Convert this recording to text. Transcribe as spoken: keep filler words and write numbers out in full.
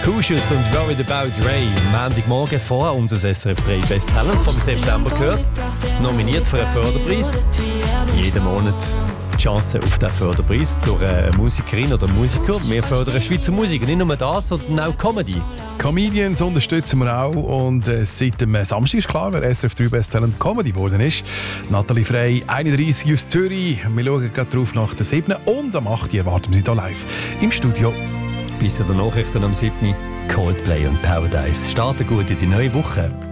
Kuschus und Worried About Ray. Montagmorgen vor unser S R F drei Best Talent vom September gehört. Nominiert für einen Förderpreis. Jeden Monat die Chance auf diesen Förderpreis durch eine Musikerin oder Musiker. Wir fördern Schweizer Musik. Nicht nur das, sondern auch Comedy. Comedians unterstützen wir auch. Und äh, seit dem Samstag ist klar, wer S R F drei Best Talent Comedy geworden ist. Nathalie Frey, einunddreissig aus Zürich. Wir schauen gerade drauf nach der siebten und am achten erwarten wir sie hier live im Studio. Bis zu den Nachrichten am siebten Coldplay und Paradise. Starten gut in die neue Woche.